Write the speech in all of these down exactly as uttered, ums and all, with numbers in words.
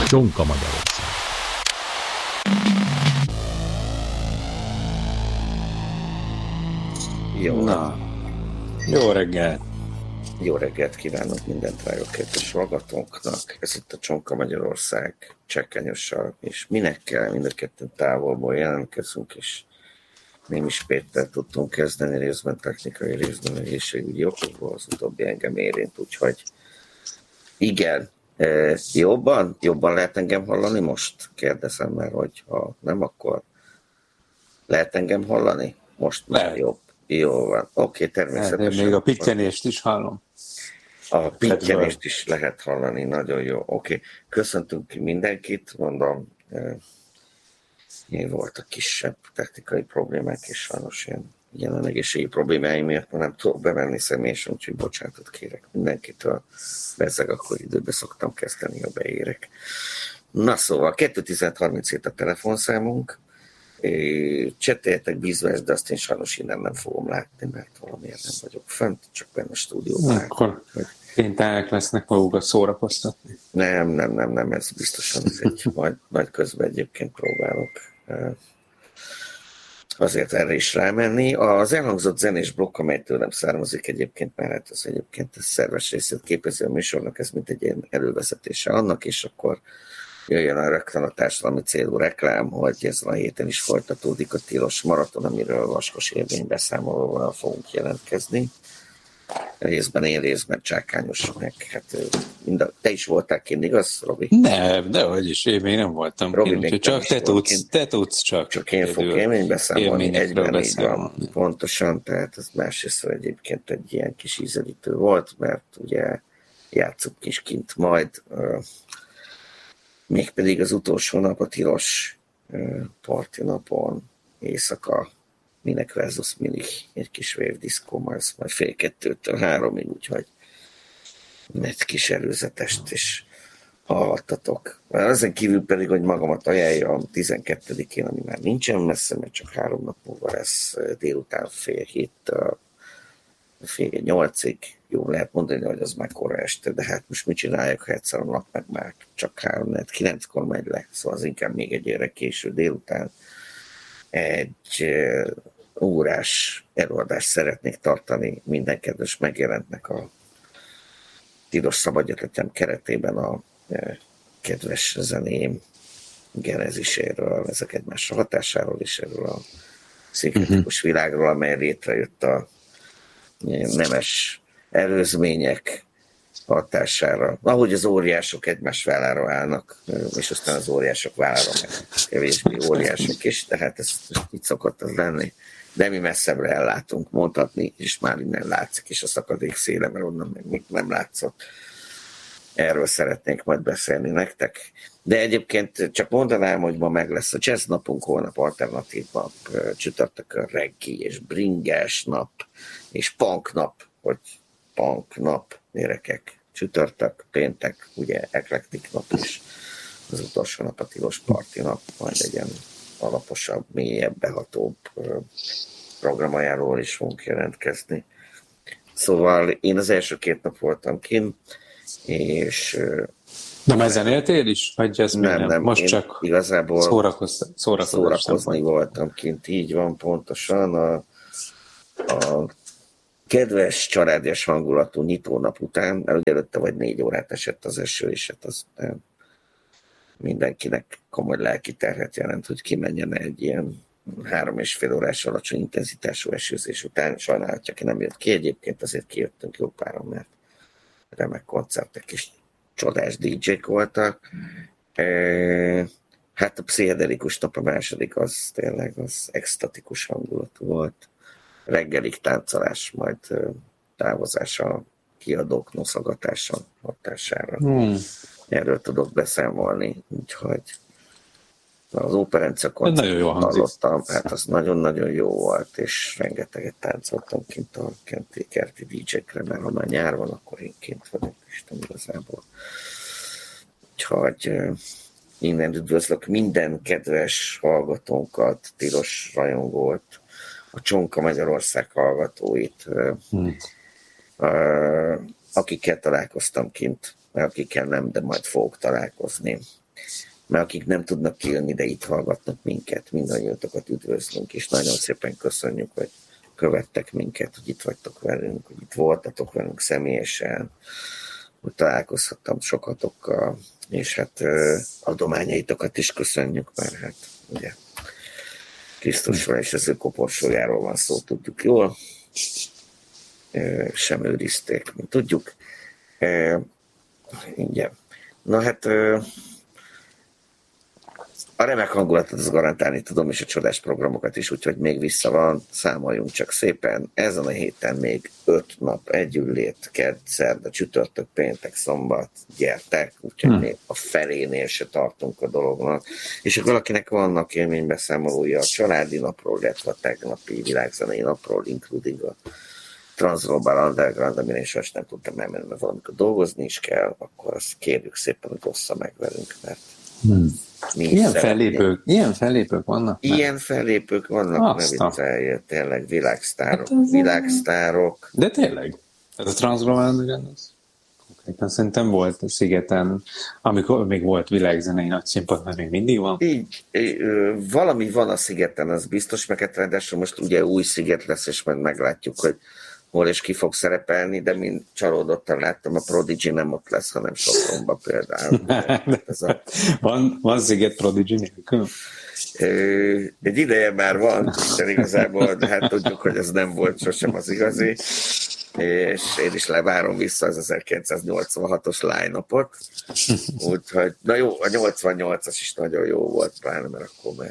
Csonka Magyarország. Jó. Na, jó reggelt! Jó reggelt kívánok minden drága kedves hallgatónknak. Ez itt a Csonka Magyarország Csekkenyossal, és minek kell, mind a ketten távolból jelentkezünk, és nem is Péter tudtunk kezdeni, részben technikai, részben egészségügyi okokból, az utóbbi engem érint, úgyhogy igen. E, jobban? Jobban lehet engem hallani most? Kérdezem, mert hogy ha nem, akkor lehet engem hallani? Most már lehet. Jobb. Jó van. Oké, természetesen. Még a pittyenést is hallom. A pittyenést is lehet hallani, nagyon jó. Oké, köszöntünk mindenkit, mondom, én voltak kisebb technikai problémák, és sajnos ilyen jelen egészségi problémáim miatt nem tudok bemenni személyesen, úgyhogy bocsánatot kérek mindenkitől. Bezzeg akkor időbe szoktam kezdeni, ha beérek. Na szóval, kettő tizenhat harminchét a telefonszámunk, cseteljetek bízvást, de azt én sajnos innen nem fogom látni, mert valamiért nem vagyok fent, csak benne a stúdióban. Akkor kénytelenek lesznek magukat szórakoztatni. Nem, nem, nem, nem, ez biztosan ez egy, majd, majd közben egyébként próbálok azért erre is rámenni. Az elhangzott zenés blokk, amely tőlem származik egyébként, mert hát ez egyébként ez szerves részét képezi a műsornak, ez mint egy ilyen elővezetése annak, és akkor jöjjön a rögtön a társadalmi célú reklám, hogy ezen a héten is folytatódik a tilos maraton, amiről Vaskos élmény beszámolóval fogunk jelentkezni. Részben én, részben Csákányos, meg hát mind a, te is voltál kint, igaz, Robi? Nem, dehogy is, én még nem voltam Robi kint, csak te tudsz, te tudsz csak. Csak én fogok élmény beszámolni, egyben így van, pontosan, tehát ez másrészt egyébként egy ilyen kis ízelítő volt, mert ugye játszunk is kint majd, mégpedig az utolsó nap a tilos parti napon, éjszaka, minek versus minig, egy kis wave-diszkó, majd, majd fél kettőtől háromig, úgyhogy egy kis előzetest is hallhattatok. Ezen kívül pedig, hogy magamat ajánljam tizenkettedikén, ami már nincsen messze, mert csak három nap múlva lesz délután fél héttől fél nyolcig. Jó, lehet mondani, hogy az már korra este, de hát most mit csináljuk, ha egyszer a nap meg már csak három, lehet kilenckor megy le, szóval az inkább még egy évre késő délután egy órás előadást szeretnék tartani, minden kedves megjelentnek a Tilos Szabadegyetem keretében a kedves zeném geneziséről, ezek egymásra hatásáról és erről a szinkretikus uh-huh. világról, amely létrejött a nemes előzmények hatására. Ahogy az óriások egymás vállára állnak, és aztán az óriások vállára meg kevésbé óriások is, tehát ez így szokott az lenni. De mi messzebbre ellátunk mondhatni, és már innen látszik, és a szakadék széle, mert onnan meg még nem látszott. Erről szeretnék majd beszélni nektek. De egyébként csak mondanám, hogy ma meg lesz a jazz napunk, holnap alternatív nap, csütörtökön reggi, és bringás nap, és punk nap, hogy punk nap, gyerekek, csütörtök, péntek, ugye eklektik nap is, az utolsó nap a tilos parti nap, majd egy ilyen alaposabb, mélyebb, behatóbb programajánlóval is fogunk jelentkezni. Szóval én az első két nap voltam kint, és... De már zenéltél is? Vagy ez nem, nem, most én csak igazából szórakoz, szórakozni voltam kint, így van pontosan. A, a kedves családias hangulatú nyitónap után, mert előtte vagy négy órát esett az eső, és hát az mindenkinek komoly lelki terhet jelent, hogy kimenjen egy ilyen három és fél órás alacsony intenzitású esőzés után. Sajnálhatja, aki nem jött ki, egyébként azért kijöttünk jó páran, mert remek koncertek és csodás dé dzsék voltak. Hát a pszichedelikus nap a második, az tényleg az extatikus hangulatú volt. Reggelig táncolás, majd távozás a kiadók noszogatása hatására. Hmm. Erről tudok beszámolni, úgyhogy az Operencia koncertet hallottam, hát az nagyon-nagyon jó volt, és rengeteget táncoltam kint a kenti kerti dé dzsékre, mert ha már nyár van, akkor én kint vagyok, Isten igazából. Úgyhogy innen üdvözlök minden kedves hallgatónkat, tilos rajongót, a Csonka Magyarország hallgatóit, hmm. akikkel találkoztam kint, akikkel nem, de majd fogok találkozni. mert akik nem tudnak kijönni, de itt hallgatnak minket, mindannyiatokat üdvözlünk, és nagyon szépen köszönjük, hogy követtek minket, hogy itt vagytok velünk, hogy itt voltatok velünk személyesen, hogy találkozhattam sokatokkal, és hát adományaitokat is köszönjük, mert hát ugye Krisztusról és az ő koporsójáról van szó, tudjuk jól, sem őrizték, mint tudjuk. Igen. Na hát a remek hangulatot az garantálni tudom, és a csodás programokat is, úgyhogy még vissza van, számoljunk csak szépen. Ezen a héten még öt nap együtt, kedd, szerda, csütörtök, péntek, szombat, gyertek, úgyhogy hmm. még a felénél se tartunk a dolognak. És akkor valakinek vannak élménybeszámolója a családi napról, illetve a tegnapi világzenei napról, including a Transglobal Underground, amire én sajnos nem tudtam elmenni, mert valamikor dolgozni is kell, akkor azt kérjük szépen, hogy ossza meg velünk, mert hmm. Ilyen fellépők, ilyen fellépők vannak? Ilyen nem? fellépők vannak, ne viccelje, tényleg világsztárok. Hát világsztárok. De tényleg? Ez a Transglobal Underground, az konkrétan szerintem volt a Szigeten, amikor még volt világzenei nagy színpad, mert még mindig van. Így, valami van a Szigeten, az biztos, meg hát ráadásul most ugye új sziget lesz, és majd meglátjuk, hogy hol és ki fog szerepelni, de mind csalódottan láttam, a Prodigy nem ott lesz, hanem Sopronban például. Ez a... van, van sziget Prodigy nélkül? Egy ideje már van, de igazából, de hát tudjuk, hogy ez nem volt sosem az igazi, és én is levárom vissza az ezerkilencszáznyolcvanhatos line-upot, úgyhogy, na jó, a nyolcvannyolcas is nagyon jó volt, pláne, mert akkor már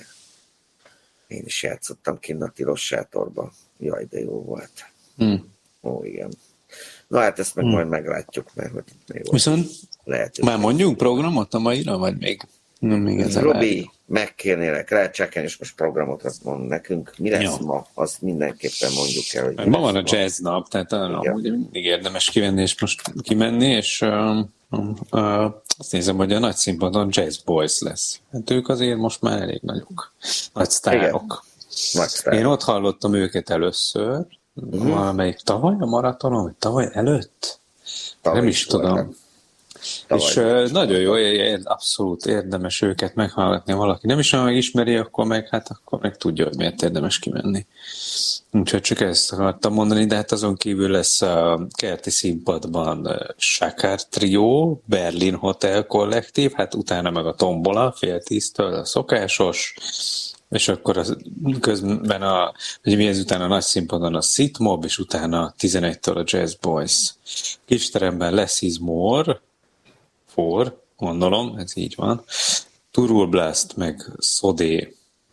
én is játszottam kint a Tilos sátorba. Jaj, de jó volt. Hmm. Ó, igen. Na hát ezt meg hmm. majd meglátjuk, mert hogy itt még viszont lehet. Már mondjunk programot a maira, vagy még? Nem, még ez Robi, megkérnélek rá, csekken, és most programot mond nekünk. Mi lesz ja. ma? Azt mindenképpen mondjuk el, hogy ma van ma. A jazz nap, tehát amúgy mindig érdemes kivenni, és most kimenni, és uh, uh, azt nézem, hogy a nagy színpadon Jazz Boys lesz. Hát ők azért most már elég nagyok. Nagy sztárok. Nagy sztárok. Én ott hallottam őket először, uh-huh. valamelyik tavaly a maratonon, vagy tavaly előtt? Tavaly nem is, is tudom. Nem. Tavaly és uh, nagyon jó, abszolút érdemes őket meghallgatni, ha valaki nem is olyan megismeri, akkor meg, hát akkor meg tudja, hogy miért érdemes kimenni. Úgyhogy csak ezt akartam mondani, de hát azon kívül lesz a kerti színpadban Sakár Trio, Berlin Hotel Kollektív, hát utána meg a Tombola, fél tíztől a szokásos, és akkor az, közben a, hogy mi ezután a nagy színpadon a Sitmob, és utána tizenegytől a Jazz Boys. Kisteremben Less is More, For, gondolom, ez így van. Turul Blast, meg Sodé.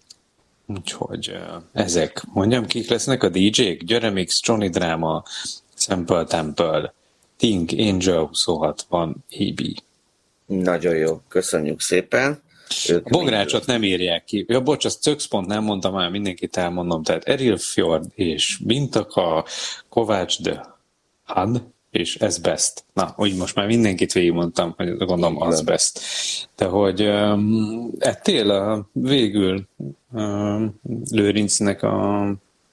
Úgyhogy uh, ezek, mondjam, kik lesznek a dé jék? Jeremix, Johnny Drama, Sample Temple, Ting, Angel, huszonhatvan, á bé. Nagyon jó, köszönjük szépen. Ők a Bográcsot nem írják ki. Ja, bocs, azt Cökszpont nem mondtam már, mindenkit elmondom. Tehát Eril Fjord és Bintaka, Kovács de Had, és Asbest. Na, úgy most már mindenkit végigmondtam, hogy gondolom Asbest. De hogy um, ettél a végül um, Lőrincnek a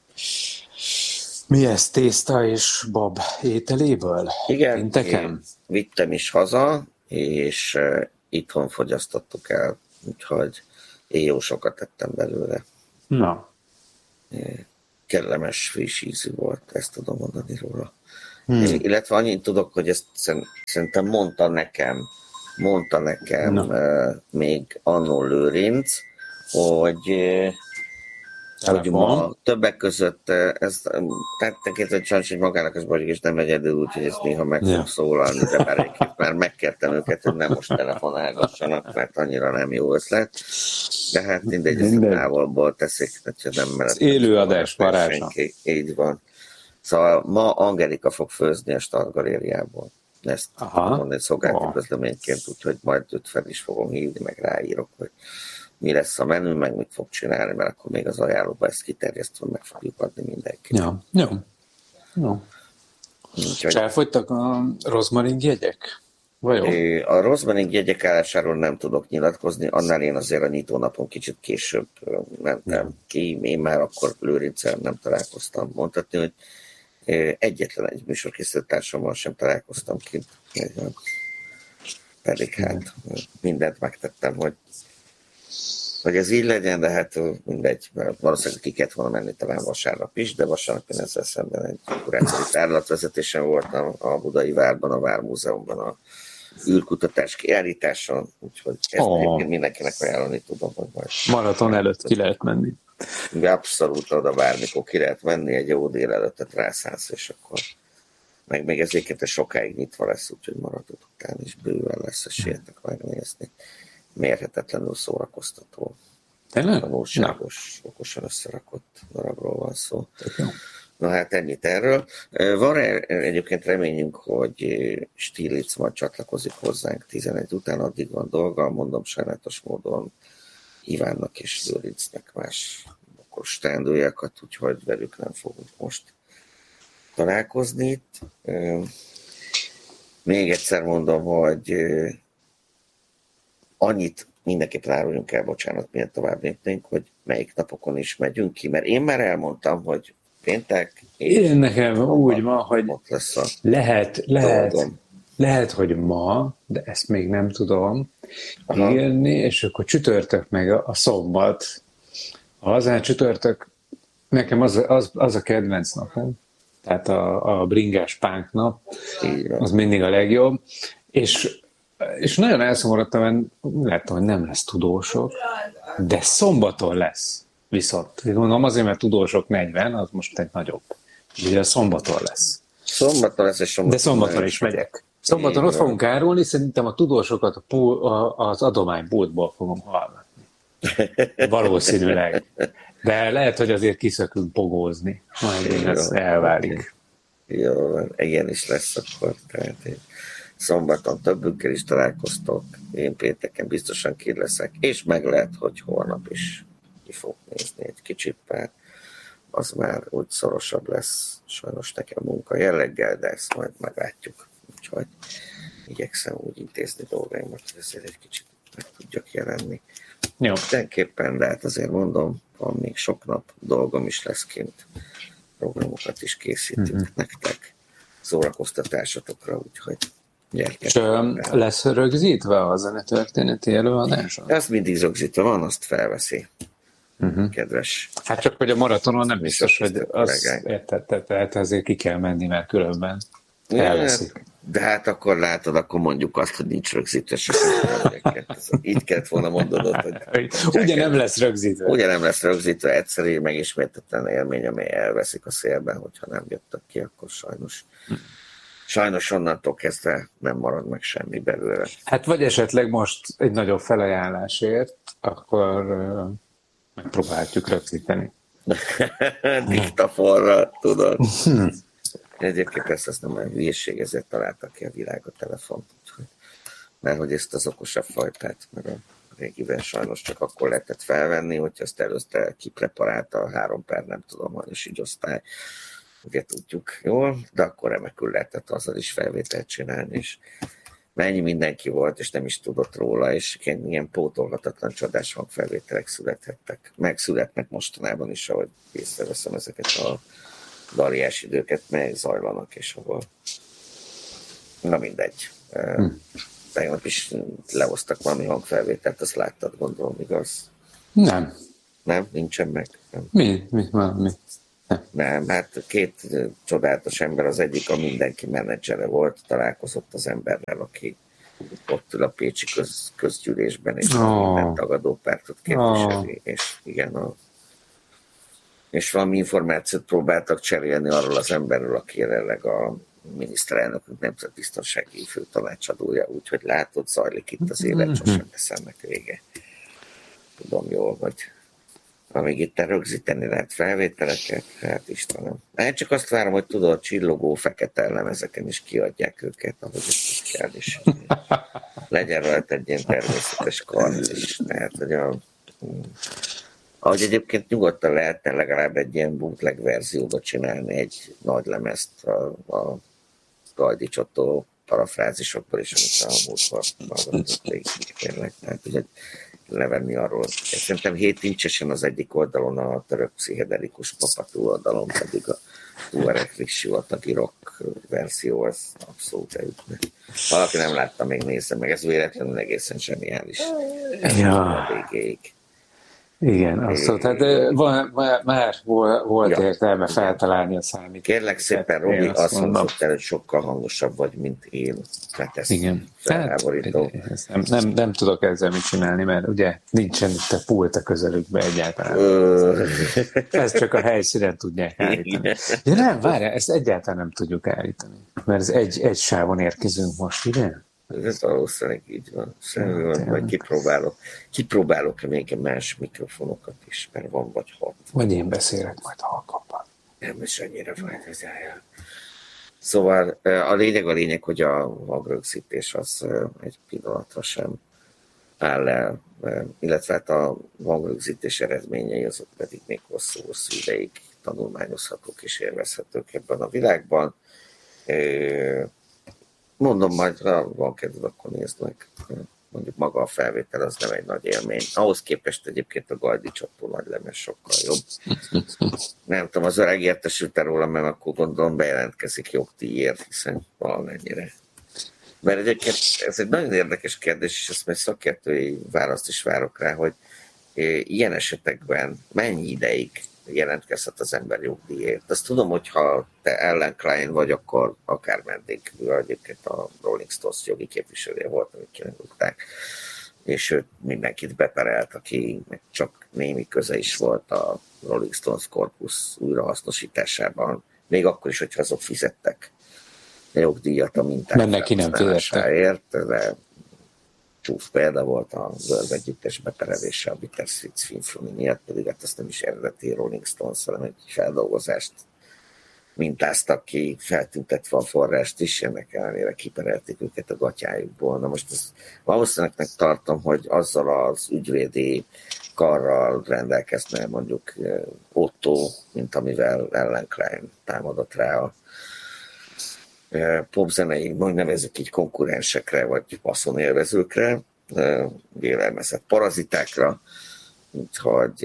mi ez, tészta és bab ételéből? Igen, Inteken? vittem is haza, és uh, itthon fogyasztottuk el, úgyhogy én jó sokat tettem belőle. Na. Kellemes, friss ízű volt, ezt tudom mondani róla. Hmm. Illetve annyit tudok, hogy ezt szerintem mondta nekem, mondta nekem uh, még annó Lőrinc, hogy, uh, hogy ma többek között uh, ez tettek, hogy sajnos, hogy magának az vagyok, és nem egyedül, úgyhogy ezt néha meg yeah. fog szólalni, de már egyébként már megkértem őket, hogy nem most telefonálgassanak, mert annyira nem jó ötlet. De hát mindegy, ezt távolból teszik, hogyha nem menet. Élőadás varázsa. Így van. Szóval ma Angelika fog főzni a Stargalériából. Ezt mondani szolgálati oh. közleményként, úgyhogy majd őt fel is fogom hívni, meg ráírok, hogy mi lesz a menü, meg mit fog csinálni, mert akkor még az ajánlóba ezt kiterjesztve meg fogjuk adni mindenki. Ja, jó. jó. Úgyhogy... És elfogytak a rozmarin jegyek? Vajon? A rozmarin jegyek állásáról nem tudok nyilatkozni, annál én azért a nyitónapon kicsit később mentem ja. ki, én már akkor Lőrinccel nem találkoztam. Mondhatni, hogy egyetlen egy műsorkészítő társammal sem találkoztam ki. pedig hát mindent megtettem, hogy, hogy ez így legyen, de hát mindegy, mert valószínűleg ki kellett volna menni talán vasárnap is, de vasárnap én ezzel szemben egy kurátori tárlatvezetésen voltam a Budai Várban, a Vármúzeumban, a űrkutatás kiállításon, úgyhogy ezt oh. egyébként mindenkinek ajánlani tudom, hogy majd... Maraton előtt ki lehet menni. Abszolút oda bármikor ki lehet menni, egy jó délelőttet rászánsz, és akkor meg még ez egyébként sokáig nyitva lesz, úgyhogy maradott után is bőven lesz esélyetek megnézni. Mérhetetlenül szórakoztató. Tényleg? Tanulságos, okosan összerakott darabról van szó. Na hát ennyit erről. Van egyébként reményünk, hogy Stiglitz majd csatlakozik hozzánk tizenegy után, addig van dolga, mondom sajnálatos módon Ivánnak és Lőrincnek más okos teendőjeket, úgyhogy velük nem fogunk most találkozni itt. Még egyszer mondom, hogy annyit mindenképpen áruljunk el, bocsánat, miért tovább lépnénk, hogy melyik napokon is megyünk ki, mert én már elmondtam, hogy péntek. Én nekem úgy van, hogy lesz a lehet, lehet, lehet, hogy ma, de ezt még nem tudom Aha. írni, és akkor csütörtök meg a, a szombat. A hazán csütörtök, nekem az, az, az a kedvenc napom, tehát a, a bringás pánk nap, az mindig a legjobb, és És nagyon elszomorodtam, mert láttam, hogy nem lesz tudósok, de szombaton lesz viszont. Gondolom azért, mert tudósok negyven, az most egy nagyobb. Ugye szombaton lesz. Szombaton lesz, és szombaton De szombaton is megyek. Szombaton ott fogunk árulni, szerintem a tudósokat a pól, a, az adománypultból fogom hallgatni. Valószínűleg. De lehet, hogy azért kiszökünk pogózni. Majd ez elválik. Jó, ilyen is lesz akkor. Tehát én szombaton többünkkel is találkoztok, én pénteken biztosan ki leszek, és meg lehet, hogy holnap is ki fog nézni egy kicsit, mert az már úgy szorosabb lesz, sajnos nekem munka jelleggel, de ezt majd meglátjuk. Úgyhogy igyekszem úgy intézni dolgaimat, hogy ezért egy kicsit meg tudjak jelenni. Jó. Mindenképpen, de hát azért mondom, van még sok nap dolgom is lesz kint, programokat is készítünk mm-hmm. nektek, szórakoztatásotokra, úgyhogy gyertek. És lesz rögzítve a zenetörténeti előadáson? Ez mindig rögzítve van, azt felveszi. Uh-huh. Kedves. Hát csak, hogy a maratonon nem biztos, hogy az, érted, tehát azért ki kell menni, mert különben elveszik. De hát akkor látod, akkor mondjuk azt, hogy nincs rögzítve se. Így kellett volna mondanod, hogy... Ugye nem lesz rögzítve. Ugye nem lesz rögzítve, egyszerű, megismétetlen élmény, amely elveszik a szélben, hogyha nem jöttek ki, akkor sajnos... Sajnos onnantól kezdve nem marad meg semmi belőle. Hát vagy esetleg most egy nagyobb felajánlásért, akkor uh, megpróbáljuk rögzíteni. Diktafonra, tudod. Egyébként ezt, ezt nem olyan hülyeség, ezért találtak ki a világ a telefont. Úgyhogy, mert hogy ezt az okosabb fajtát, meg a régiben sajnos csak akkor lehetett felvenni, hogyha azt előzte kipreparálta a három per, nem tudom, hanyas így osztály. Ugye tudjuk jól, de akkor remekül lehetett azzal is felvételt csinálni, és mennyi mindenki volt, és nem is tudott róla, és ilyen pótolhatatlan csodás hangfelvételek születhettek. Megszületnek mostanában is, ahogy észreveszem ezeket a daliás időket, melyek zajlanak, és ahol... Na mindegy. Hm. Tegnap is lehoztak valami hangfelvételt, azt láttad, gondolom, igaz? Nem. Nem? Nincsen meg? Nem. Mi? Mi? Mi? Nem, hát két csodálatos ember, az egyik a mindenki menedzsere volt, találkozott az emberrel, aki ott ül a pécsi köz, közgyűlésben, és oh. minden tagadó pártot képviseli, oh. és igen, a, és valami információt próbáltak cserélni arról az emberről, aki jelenleg a miniszterelnökünk nemzetbiztonsági főtanácsadója, úgyhogy látod, zajlik itt az élet, sosem lesz ennek vége. Tudom jól, hogy amíg itt rögzíteni lehet felvételeket, hát Istenem. Hát csak azt várom, hogy tudod, csillogó fekete lemezeken is kiadják őket, ahogy ezt kell, és legyen rajta egy ilyen természetes kard is. Tehát, hogy a, ahogy egyébként nyugodtan lehetne legalább egy ilyen bootleg verzióba csinálni egy nagy lemezt a, a Gajdi Csotó parafrázisokból is, amit a múltkor hallgatott végig tényleg. Tehát, hogy levenni arról. Szerintem hét incsesen az egyik oldalon, a török pszichedelikus papa túloldalon pedig a Tuareg sivatagi rock verzió, az abszolút eljutne. Valaki nem látta, még nézze meg, ez véletlenül egészen zseniális. Ja. A végéig. Igen, abszolút. Hát van, már volt ja. értelme feltalálni a számít. Kérlek szépen, Robi, azt, azt mondod el, hogy sokkal hangosabb vagy, mint én. Tehát ez igen. Hát, nem, nem, nem tudok ezzel mit csinálni, mert ugye nincsen itt a pult a közelükbe egyáltalán. Ezt csak a helyszínen tudják állítani. De nem, várjál, ezt egyáltalán nem tudjuk állítani. Mert ez egy, egy sávon érkezünk most, ugye? Ez valószínűleg így van. Szerintem majd kipróbálok. Kipróbálok még más mikrofonokat is, mert van vagy hat. Vagy én beszélek majd halkabban. Nem is annyira fájt az áll. Szóval a lényeg a lényeg, hogy a hangrögzítés az egy pillanatra sem áll el, illetve hát a hangrögzítés eredményei azok pedig még hosszú-hosszú ideig tanulmányozhatók és élvezhetők ebben a világban. Mondom, majd ha van kedved, akkor nézd meg. Mondjuk maga a felvétel az nem egy nagy élmény. Ahhoz képest egyébként a Gajdi Csapó nagy lemez sokkal jobb. Nem tudom, az öreg értesült róla, mert akkor gondolom bejelentkezik jogdíjért, hiszen valamennyire. Mert egyébként ez egy nagyon érdekes kérdés, és ezt majd szakértői választ is várok rá, hogy ilyen esetekben mennyi ideig jelentkezhet az ember jogdíjért. Azt tudom, hogy ha te Ellen Klein vagy, akkor akár meddig, egyébként a Rolling Stones jogi képviselője volt, amit kirúgták, és őt mindenkit beperelt, aki csak némi köze is volt a Rolling Stones korpusz újrahasznosításában, még akkor is, hogyha azok fizettek a jogdíjat a minták felhasználásáért, de csúf példa volt a Verve együttes beperelése a Bittersweet Symphony miatt, pedig hát azt nem is eredeti Rolling Stones, hanem egy feldolgozást mintáztak ki, feltüntetve a forrást is, ennek ellenére kiperelték őket a gatyájukból. Na most ezt valószínűleg tartom, hogy azzal az ügyvédi karral rendelkezne mondjuk Otto, mint amivel Ellen Klein támadott rá a popzenei, majd nevezzük így konkurensekre, vagy passzonélvezőkre, vélelmezett parazitákra, úgyhogy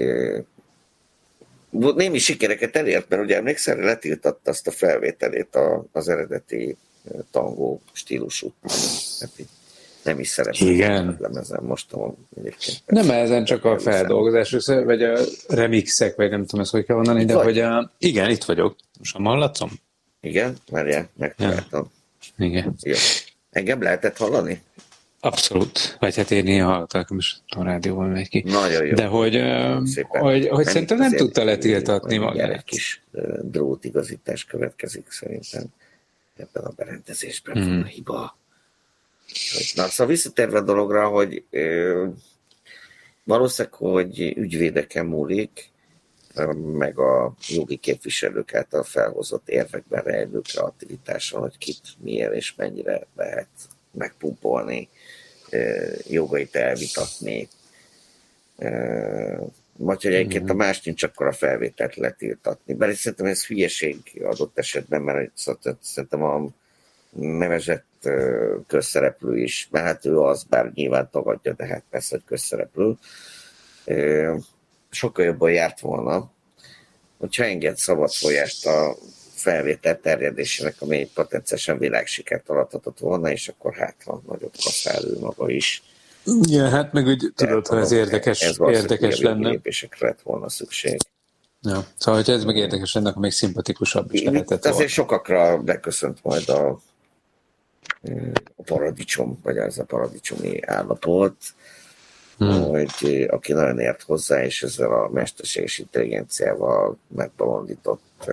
némi sikereket elért, mert ugye emlékszel, letiltatta azt a felvételét az eredeti tangó stílusú. Nem is szerepel. Igen. Lemezen most egyébként. Nem ezen csak a feldolgozás, vagy a remixek, vagy nem tudom ezt, hogy kell mondani, de hogy a... Igen, itt vagyok. Most a hallatszom? Igen, várjál, megtaláltam. Ja. Igen. Jó. Engem lehetett hallani? Abszolút. Vagy hát én néha hallottak, most a rádióban megy ki. Nagyon jó. De hogy, hogy, hogy szerintem nem tudta letiltatni magát. Egy kis drótigazítás következik szerintem ebben a berendezésben hmm. van a hiba. Na, szóval visszatérve a dologra, hogy valószínűleg, hogy ügyvédeken múlik, meg a jogi képviselők által felhozott érvekben rejlő kreativitáson, hogy kit, miért és mennyire lehet megpumpolni, jogait elvitatni. Vagy hogy egyébként a más nincs, akkor a felvételt letiltatni. Bár szerintem ez hülyeség adott esetben, mert szerintem a nevezett közszereplő is, mert hát ő az, bár nyilván tagadja, de hát persze, hogy közszereplő. Sokkal jobban járt volna, hogyha enged szabad folyást a felvétel terjedésének, ami potenciálisan világsikert alathatott volna, és akkor hát van nagyot kaszál ő maga is. Igen, hát meg úgy tudod, hogy ez érdekes, ez érdekes lenne. Lépésekre lett volna szükség. Ja, szóval, hogyha ez meg érdekes lenne, akkor még szimpatikusabb is lehetett volna. Azért sokakra beköszönt majd a, a paradicsom, vagy az a paradicsomi állapot, Hmm. hogy aki nagyon ért hozzá, és ezzel a mesterséges intelligenciával megbalondított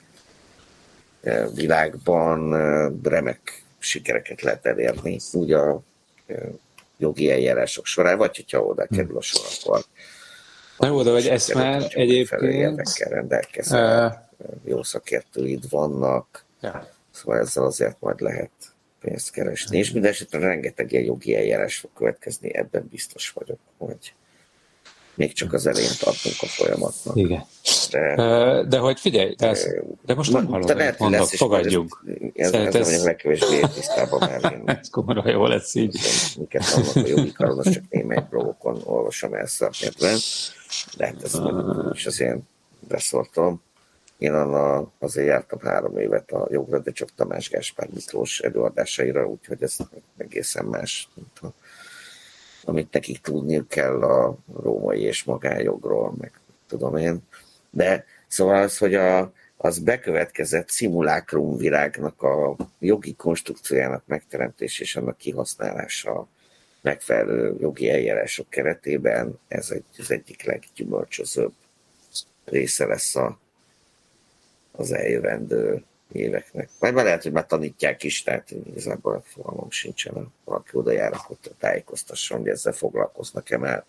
világban remek sikereket lehet elérni, úgy a jogi eljárások során, vagy hogyha oda kerül a sor, akkor na jó, de vagy ezt már egyébként rendelkezel, uh, jó szakértőid vannak, ja. Szóval ezzel azért majd lehet pénzt keresni, és mindenesetre rengeteg ilyen jogi eljárás fog következni, ebben biztos vagyok, hogy még csak az elején tartunk a folyamatnak. Igen. De, de hogy figyelj, de, ez, de most nem hallom, hogy mondok, fogadjuk. Ez, ez, ez nem legkevésbé tisztában, mert én... Ez komoly, jó lesz így. Miket annak a jogi karon, az csak némely blogokon olvasom el szaknyelven, de hát ez mondjuk is az én beszóltom. Én anna, azért jártam három évet a jogra, de csak Tamás Gáspár Miklós előadásaira, úgyhogy ez egészen más, mint a, amit nekik tudniuk kell a római és magánjogról, meg tudom én. De szóval az, hogy a, az bekövetkezett szimulákrum virágnak a jogi konstrukciójának megteremtés és annak kihasználása megfelelő jogi eljárások keretében, ez egy, az egyik leggyümölcsözőbb része lesz a, az eljövendő éveknek. Majd már lehet, hogy már tanítják is, tehát igazából fogalmam sincsen, ha valaki oda jár, akkor tájékoztasson, hogy ezzel foglalkoznak-e már,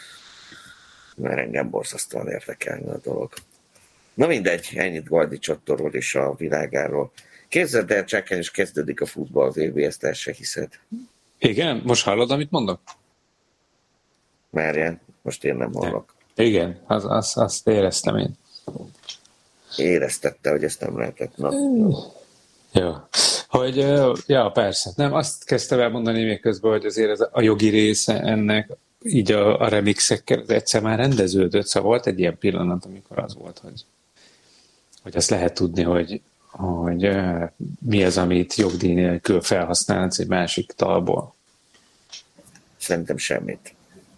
mert engem borzasztóan érdekelne a dolog. Na mindegy, ennyit Galdi Csottorról és a világáról. Képzeld el, Csákány, és kezdődik a futball vé bé, ezt el se hiszed. Igen? Most hallod, amit mondok? Márján, most én nem hallok. Igen, az, az, azt éreztem én. Éreztette, hogy ezt nem lehetett. Na, jó. Jó. Hogy, ja, persze. Nem, azt kezdtem el mondani még közben, hogy azért ez a jogi része ennek, így a, a remixekkel egyszer már rendeződött, szóval volt egy ilyen pillanat, amikor az volt, hogy, hogy azt lehet tudni, hogy, hogy mi az, amit jogdíj nélkül felhasználsz egy másik dalból. Szerintem semmit.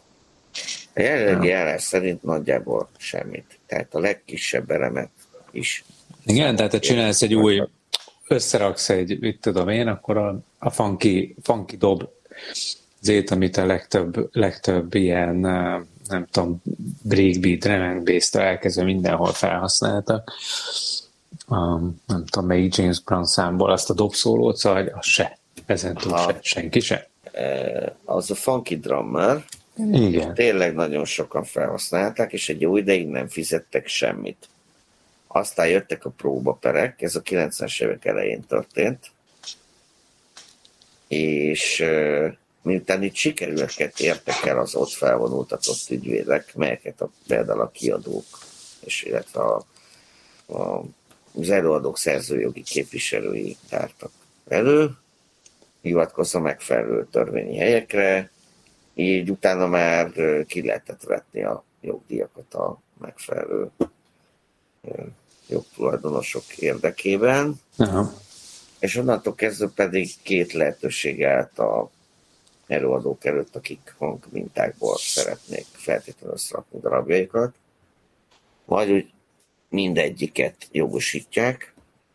A jelenlegi járás szerint nagyjából semmit. Tehát a legkisebb elemet is. Igen, tehát te csinálsz egy új, összeraksz egy, mit tudom én, akkor a, a funky, funky dob zét, amit a legtöbb, legtöbb ilyen, nem tudom, breakbeat, drum and bass-től elkezdve mindenhol felhasználtak. Um, nem tudom, melyik James Brown számból azt a dobszólót, szóval az se. Ezen túl se. Senki se. Az a funky drummer, igen. Tényleg nagyon sokan felhasználták, és egy jó ideig nem fizettek semmit. Aztán jöttek a próbaperek, ez a kilencvenes évek elején történt, és miután itt sikerüleket értek el az ott felvonultatott ügyvédek, melyeket a, például a kiadók, és illetve a, a, az előadók szerzőjogi képviselői tártak elő, hivatkozva megfelelő törvényi helyekre, így utána már ki lehetett vetni a jogdíjakat a megfelelő jogtulajdonosok érdekében. Aha. És onnantól kezdve pedig két lehetőség állt a előadók előtt, akik hangmintákból szeretnék feltétlenül összerakni darabjaikat. Vagy úgy mindegyiket jogosítják.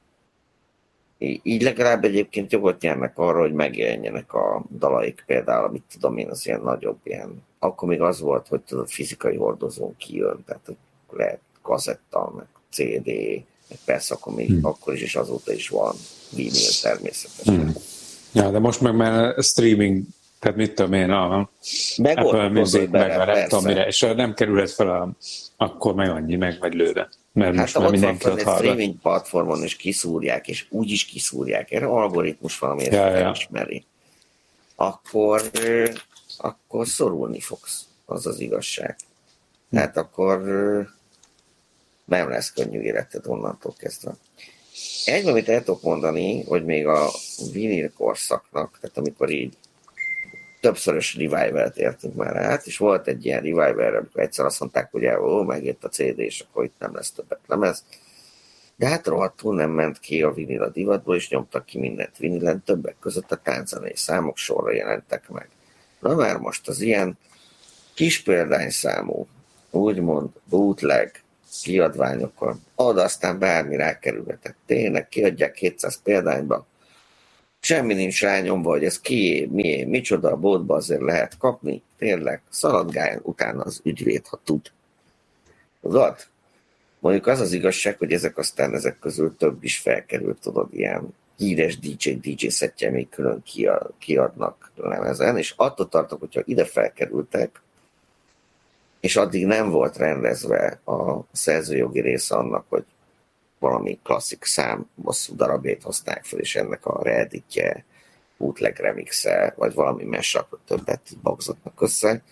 Így legalább egyébként jogot nyernek arra, hogy megjelenjenek a dalaik, például, amit tudom én, az ilyen nagyobb ilyen. Akkor még az volt, hogy tudod, fizikai hordozón kijön, tehát lehet kazetta, meg cé dé, meg persze akkor még hmm. akkor is, és azóta is van vinyl természetesen. Hmm. Ja, de most meg már streaming, tehát mit tudom én, a meg Apple Music, meg a nem tudom mire, és nem kerülhet fel a, akkor meg annyi, meg vagy lőve. Mert hát most már mindenki ott hallgat. Streaming platformon is kiszúrják, és úgy is kiszúrják, erre algoritmus valamiért ja, felismeri. Ja. Akkor, akkor szorulni fogsz, az az igazság. Hm. Tehát akkor nem lesz könnyű életed onnantól kezdve. Egy, amit el tudok mondani, hogy még a vinil korszaknak, tehát amikor így többszörös revival-t értünk már át, és volt egy ilyen revival, amikor egyszer azt mondták, hogy ó, megjött a cé dé, és akkor itt nem lesz többet lemez. De hát rohadtul nem ment ki a vinil a divatból, és nyomtak ki mindent vinilen, többek között a tánzanai számok sorra jelentek meg. Na már most az ilyen kis példányszámú, úgymond bootleg kiadványokon, oda aztán bármi rákerülhetett. Tényleg kiadják kétszáz példányba, semmi nincs rányomva, hogy ez kié, mié, micsoda, a boltba azért lehet kapni, tényleg szaladgáljon utána az ügyvéd, ha tud. Tudod? Mondjuk az az igazság, hogy ezek aztán ezek közül több is felkerült, tudod, ilyen híres dé dzsé, dé dzsé szettje még külön kiadnak lemezen, és attól tartok, hogyha ide felkerültek, és addig nem volt rendezve a szerzőjogi része annak, hogy valami klasszik szám bosszú darabjait használják fel, és ennek a reeditje, bootleg remixe, vagy valami mashup, többet bagzotnak össze,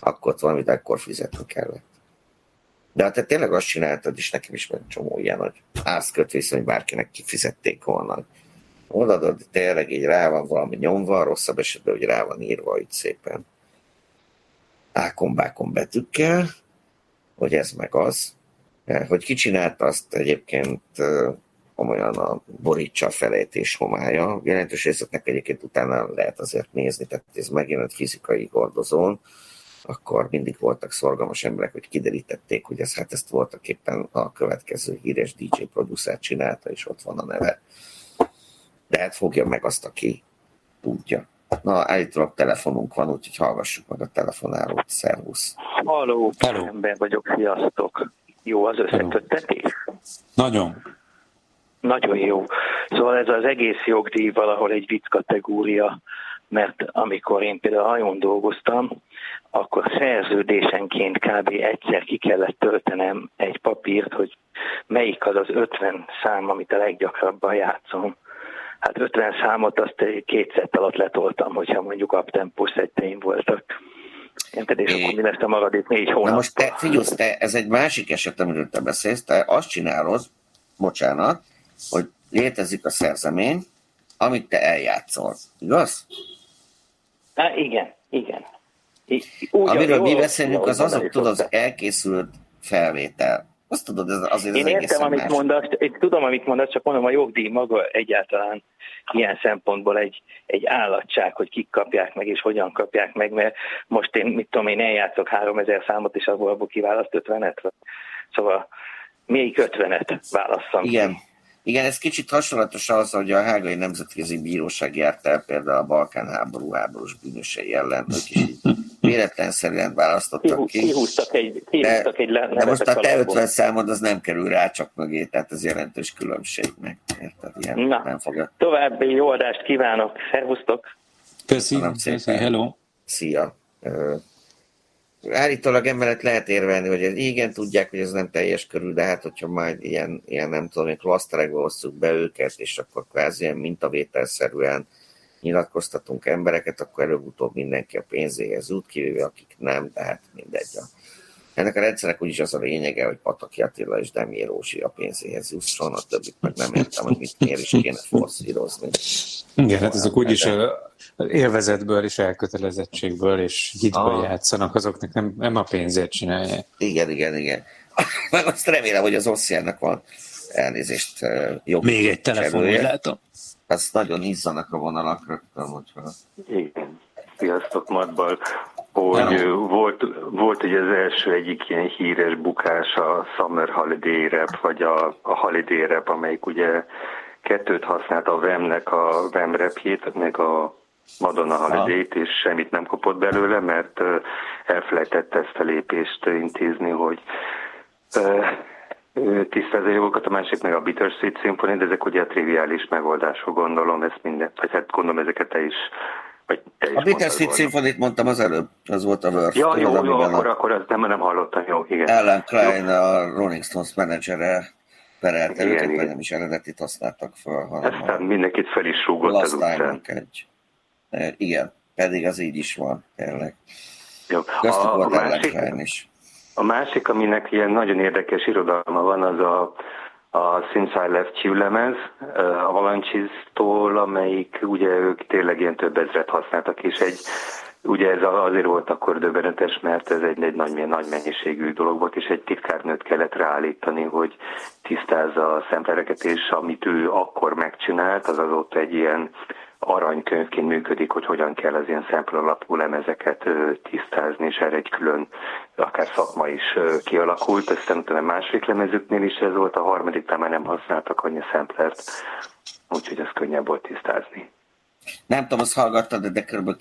akkor valamit akkor fizetni kellett. De hát te tényleg azt csináltad, és nekem is van csomó ilyen, hogy ázkötvész, hogy bárkinek kifizették volna. Odaadod, tényleg így rá van valami nyomva, rosszabb esetben, hogy rá van írva így szépen ákon-bákon betűkkel, hogy ez meg az. Hogy ki csinálta azt egyébként komolyan a borítsa a felejtés homályja. Jelentős részletnek egyébként utána lehet azért nézni, tehát ez megjelent fizikai hordozón, akkor mindig voltak szorgalmas emberek, hogy kiderítették, hogy ez, hát ezt voltak éppen a következő híres dé dzsé producer csinálta, és ott van a neve. De hát fogja meg azt, aki tudja. Na, állítólag telefonunk van, úgyhogy hallgassuk meg a telefonálót. Szervusz! Halló, ember vagyok, sziasztok! Jó az összeköttetés? Nagyon. Nagyon jó. Szóval ez az egész jogdíj valahol egy vicc kategória, mert amikor én például hajón dolgoztam, akkor szerződésenként kb. Egyszer ki kellett töltenem egy papírt, hogy melyik az az ötven szám, amit a leggyakrabban játszom. Hát ötven számot azt két szett alatt letoltam, hogyha mondjuk uptempós szetteim voltak. Érted, és akkor mi lesz a maradék négy hónap? Na most te, figyelsz, te, ez egy másik eset, amiről te beszélsz, te azt csinálod, bocsánat, hogy létezik a szerzemény, amit te eljátszol. Igaz? Há, igen, igen. Úgy, Amiről mi beszélünk, az azok, tudod, az elkészült felvétel. Azt tudod, ez azért Én az értem, amit más. mondasz, én tudom, amit mondasz, csak mondom, a jogdíj maga egyáltalán ilyen szempontból egy, egy állatság, hogy kik kapják meg, és hogyan kapják meg, mert most én, mit tudom, én eljátszok háromezer számot, és abból, abból kiválaszt ötvenet. Szóval még ötvenet válasszam. Igen. Igen, ez kicsit hasonlatos az, hogy a Hágai Nemzetközi Bíróság járt el például a Balkán-háború háborús bűnösei ellen, ők is véletlenszerűen választottak ki. Kihúztak egy, kihúztak egy de, de most a te ötven számod az nem kerül rá csak mögé, tehát ez jelentős különbség meg. Érted? Ilyen Na, nem fogja. További jó adást kívánok, szervusztok! Köszi, köszi, hello! Szia! Állítólag emellett lehet érvelni, hogy ez, igen, tudják, hogy ez nem teljes körül, de hát, hogyha majd ilyen, ilyen nem tudom, hogy klaszterekbe osszuk be őket, és akkor kvázi ilyen mintavételszerűen nyilatkoztatunk embereket, akkor előbb-utóbb mindenki a pénzéhez út, kivéve akik nem, de hát mindegy. Ennek a rendszernek úgyis az a lényege, hogy Pataki Attila és Demjé Rózsi a pénzéhez jusson, a többit meg nem értem, hogy mit miért is kéne forszírozni. Igen, hát ezek úgyis élvezetből és elkötelezettségből és hitből játszanak, azoknak nem, nem a pénzért csinálják. Igen, igen, igen. Meg azt remélem, hogy az Ossziának van elnézést jobb. Még egy telefon, úgy látom. Azt nagyon izzanak a vonalak rögtön, hogyha... Igen. Sziasztok, Matbal. Hogy volt, volt ugye az első egyik ilyen híres bukás a Summer Holiday Rap, vagy a, a Holiday Rap, amelyik ugye kettőt használt a Vemnek a Vem rapjét, meg a Madonna Holiday-t, és semmit nem kapott belőle, mert elfelejtette ezt a lépést intézni, hogy tisztázza a jogokat, a másik meg a Bittersweet Symphony, de ezek ugye a triviális megoldások, gondolom, ezt minden, vagy hát gondolom ezeket te is. A Bittersweet Symphony-t mondtam az előbb, az volt a Word. Ja, jó, jó, jó akkor, akkor azt nem, nem hallottam, jó, igen. Alan Klein, jó. A Rolling Stones menedzsere perelte őket, vagy nem is eredetit használtak fel, hanem aztán a... mindenkit fel is rúgott az utcán. Egy... Igen, pedig az így is van, tényleg. Jó. Köztük a, volt a Alan másik, Klein is. A másik, aminek ilyen nagyon érdekes irodalma van, az a a Since I Left You lemez, a Avalanches-tól, amelyik ugye ők tényleg ilyen több ezret használtak, és egy, ugye ez azért volt akkor döbbenetes, mert ez egy, egy nagy, nagy mennyiségű dolog volt, és egy titkárnőt kellett ráállítani, hogy tisztázza a szemplereket, és amit ő akkor megcsinált, az azóta egy ilyen aranykönyvként működik, hogy hogyan kell az ilyen szempler alapú lemezeket tisztázni, és erre egy külön akár szakma is kialakult. Aztán utána a második lemezüknél is ez volt, a harmadiknál már nem használtak annyi szemplert, úgyhogy ez könnyebb volt tisztázni. Nem tudom, azt hallgattad, de kb.